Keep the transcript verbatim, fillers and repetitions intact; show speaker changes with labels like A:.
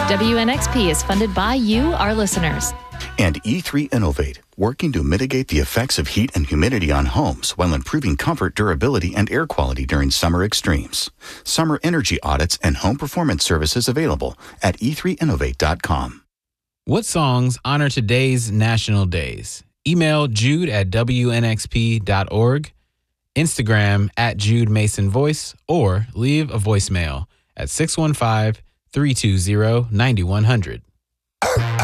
A: W N X P is funded by you, our listeners.
B: And E three Innovate, working to mitigate the effects of heat and humidity on homes while improving comfort, durability, and air quality during summer extremes. Summer energy audits and home performance services available at e three innovate dot com.
C: What songs honor today's national days? Email Jude at W N X P dot org, Instagram at Jude Mason Voice, or leave a voicemail at six one five, three two zero, nine one zero zero.